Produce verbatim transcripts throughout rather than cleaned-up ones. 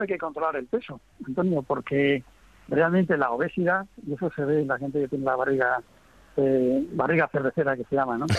hay que controlar el peso, Antonio, porque realmente la obesidad, y eso se ve en la gente que tiene la barriga, eh, barriga cervecera que se llama, ¿no?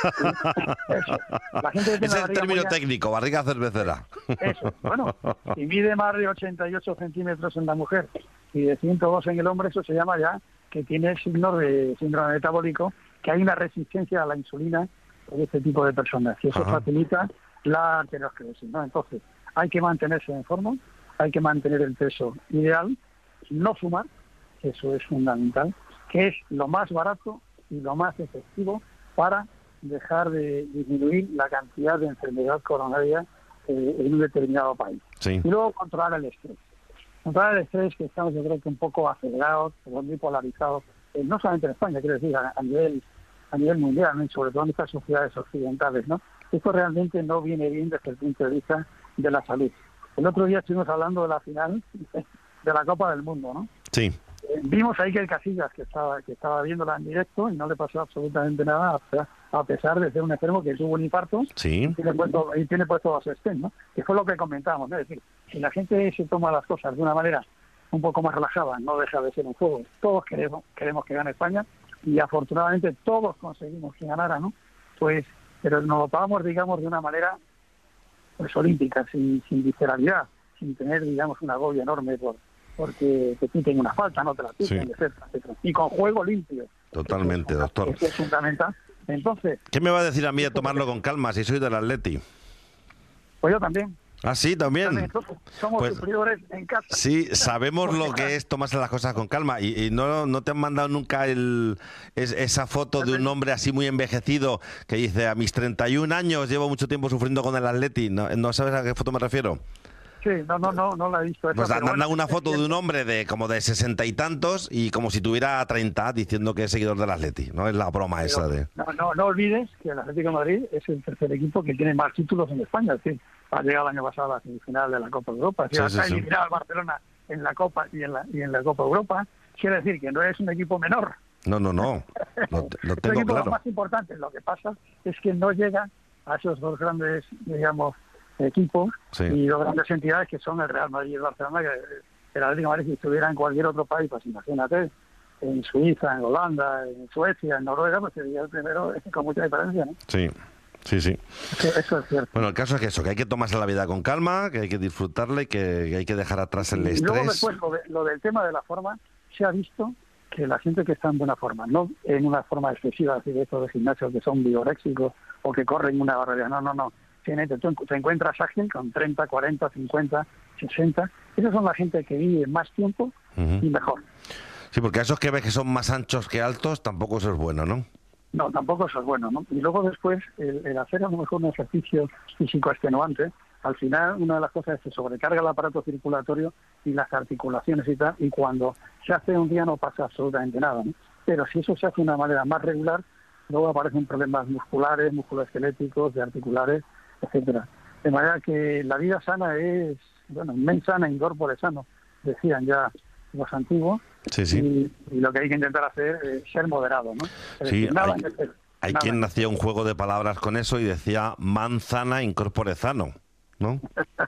Eso. La gente que tiene es la el barriga término muy... técnico, barriga cervecera. Eso, bueno, si mide más de ochenta y ocho centímetros en la mujer y de ciento dos en el hombre, eso se llama ya que tiene signos de síndrome metabólico, que hay una resistencia a la insulina de este tipo de personas, y eso Ajá. facilita la arteriosclerosis, ¿no? Entonces, hay que mantenerse en forma, hay que mantener el peso ideal, no fumar, eso es fundamental, que es lo más barato y lo más efectivo para dejar de disminuir la cantidad de enfermedad coronaria eh, en un determinado país. Sí. Y luego controlar el estrés. Controlar el estrés, que estamos yo creo que un poco acelerados, muy polarizados, eh, no solamente en España, quiero decir, a, a nivel a nivel mundial, ¿no? Sobre todo en estas sociedades occidentales, ¿no? Esto realmente no viene bien desde el punto de vista de la salud. El otro día estuvimos hablando de la final de la Copa del Mundo, ¿no? Sí. Eh, vimos ahí que el Casillas, que estaba que estaba viéndola en directo y no le pasó absolutamente nada, a pesar de ser un enfermo que tuvo un infarto, Sí. y tiene puesto, y tiene puesto dos stents, ¿no? Que fue lo que comentábamos, ¿no? Es decir, si la gente se toma las cosas de una manera un poco más relajada, no deja de ser un juego. Todos queremos queremos que gane España, y afortunadamente todos conseguimos que ganara, ¿no? Pues, pero nos lo pagamos, digamos, de una manera pues olímpica, sin, sin visceralidad, sin tener, digamos, un agobio enorme por porque te piten una falta, no te la piten, Sí. etcétera, etcétera. Y con juego limpio. Totalmente, eso es, doctor. Eso es fundamental. Entonces... ¿Qué me va a decir a mí de tomarlo con calma si soy del Atleti? Pues yo también. Ah, sí, también. También somos Pues, superiores en casa. Sí, sabemos lo que es tomarse las cosas con calma. Y, y no, no te han mandado nunca el, es, esa foto de un hombre así muy envejecido que dice: a mis treinta y un años llevo mucho tiempo sufriendo con el Atleti. ¿No, ¿no sabes a qué foto me refiero? Sí, no, no, no, no la he visto. Esa, Pues mandan bueno, una foto de un hombre de como de sesenta y tantos y como si tuviera treinta, diciendo que es seguidor del Atleti. No es la broma pero, esa de... No, no, no olvides que el Atlético de Madrid es el tercer equipo que tiene más títulos en España. Es decir, ha llegado el año pasado a la semifinal de la Copa de Europa. Es decir, Sí, ha sí, sí. eliminado al Barcelona en la Copa y en la, y en la Copa de Europa. Quiere decir que no es un equipo menor. No, no, no. Lo, lo Es tengo el equipo claro. más importante. Lo que pasa es que no llega a esos dos grandes, digamos, equipos Sí. y dos grandes entidades que son el Real Madrid y el Barcelona, que el Atlético de Madrid, si estuviera en cualquier otro país, pues imagínate, en Suiza, en Holanda, en Suecia, en Noruega, pues sería el primero con mucha diferencia, ¿no? Sí, sí, sí. Eso, eso es cierto. Bueno, el caso es que eso, que hay que tomarse la vida con calma, que hay que disfrutarla y que, que hay que dejar atrás el Y luego estrés. después, lo, de, lo del tema de la forma, se ha visto que la gente que está en buena forma, no en una forma excesiva, así de estos de gimnasios que son bioréxicos o que corren una barbaridad, no, no, no. Tú te encuentras ágil con treinta, cuarenta, cincuenta, sesenta. Esas son la gente que vive más tiempo Uh-huh. y mejor. Sí, porque a esos que ves que son más anchos que altos, tampoco eso es bueno, ¿no? No, tampoco eso es bueno, ¿no? Y luego después, el, el hacer a lo mejor un ejercicio físico extenuante, al final una de las cosas es que sobrecarga el aparato circulatorio y las articulaciones y tal, y cuando se hace un día no pasa absolutamente nada, ¿no? Pero si eso se hace de una manera más regular, luego aparecen problemas musculares, musculoesqueléticos, de articulares, etcétera. De manera que la vida sana es, bueno, mens sana, in corpore sano, decían ya los antiguos. Sí, sí. Y, y lo que hay que intentar hacer es ser moderado, ¿no? Es Sí, decir, nada hay, en exceso, hay nada quien en hacía un juego de palabras con eso y decía manzana incorpore sano, ¿no?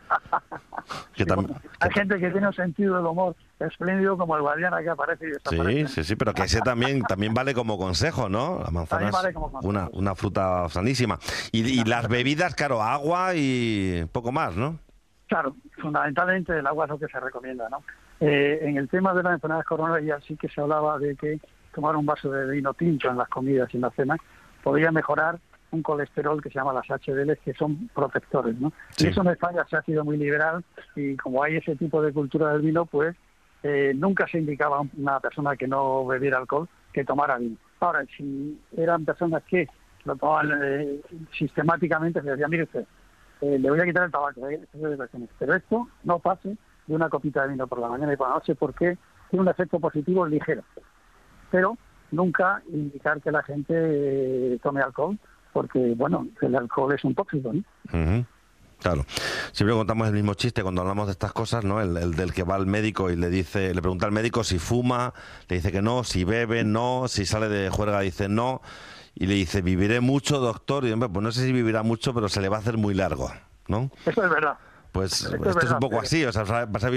que Sí, tam- bueno, hay que gente que tiene un sentido del humor espléndido como el Guadiana que aparece y desaparece. Sí, sí, sí, pero que ese también también vale como consejo, ¿no? La manzana También vale es como consejo. una, una fruta sanísima. Y, y las bebidas, claro, agua y poco más, ¿no? Claro, fundamentalmente el agua es lo que se recomienda, ¿no? Eh, en el tema de las enfermedades coronarias sí que se hablaba de que tomar un vaso de vino tinto en las comidas y en la cena podría mejorar un colesterol que se llama las H D L, que son protectores, ¿no? Sí. Y eso en España se ha sido muy liberal y como hay ese tipo de cultura del vino, pues eh, nunca se indicaba a una persona que no bebiera alcohol que tomara vino. Ahora, si eran personas que lo tomaban eh, sistemáticamente, se decía, mire usted, eh, le voy a quitar el tabaco, ¿eh? Pero esto no pase de una copita de vino por la mañana y por la noche porque tiene un efecto positivo ligero. Pero nunca indicar que la gente eh, tome alcohol porque, bueno, el alcohol es un tóxico, ¿no? Uh-huh. Claro. Siempre contamos el mismo chiste cuando hablamos de estas cosas, ¿no? El, el del que va al médico y le dice, le pregunta al médico si fuma, le dice que no, si bebe, no, si sale de juerga dice no, y le dice, viviré mucho, doctor, y hombre, pues no sé si vivirá mucho, pero se le va a hacer muy largo, ¿no? Eso es verdad. Pues Esto es esto es verdad, un poco pero- así, o sea, vas a